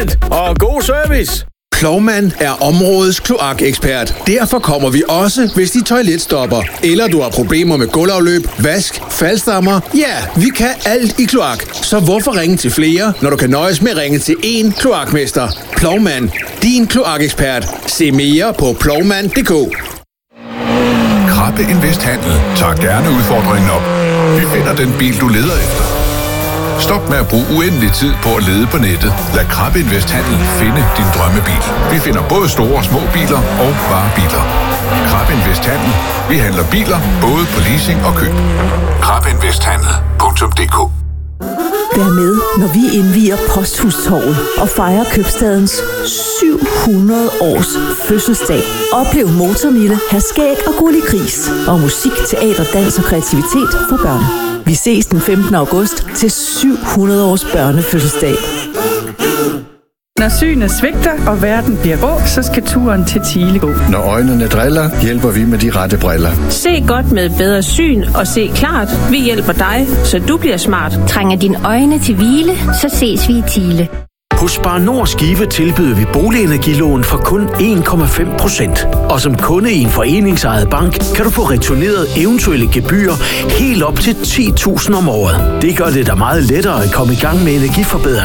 Og god service. Plovmand er områdets kloakekspert. Derfor kommer vi også, hvis dit toilet stopper. Eller du har problemer med gulvafløb, vask, faldstammer. Ja, vi kan alt i kloak. Så hvorfor ringe til flere, når du kan nøjes med at ringe til én kloakmester? Plovmand. Din kloakekspert. Se mere på plovmand.dk. Krabbe Invest Handel tager gerne udfordringen op. Vi finder den bil, du leder efter. Stop med at bruge uendelig tid på at lede på nettet. Lad Krabbe Invest Handel finde din drømmebil. Vi finder både store og små biler og varebiler. Krabbe Invest Handel. Vi handler biler både på leasing og køb. KrabbeInvesthandel.dk. Vær med, når vi indvier Posthustorvet og fejrer købstadens 700 års fødselsdag. Oplev Motormille, Herskæg og Gurli Gris og musik, teater, dans og kreativitet for børn. Vi ses den 15. august til 700 års børnefødselsdag. Når synet svigter, og verden bliver grå, så skal turen til Thiele gå. Når øjnene driller, hjælper vi med de rette briller. Se godt med bedre syn og se klart. Vi hjælper dig, så du bliver smart. Trænger dine øjne til hvile, så ses vi i Thiele. På Spar Nord Skive tilbyder vi boligenergilån for kun 1,5%. Og som kunde i en foreningsejet bank, kan du få returneret eventuelle gebyrer helt op til 10.000 om året. Det gør det da meget lettere at komme i gang med energiforbedring.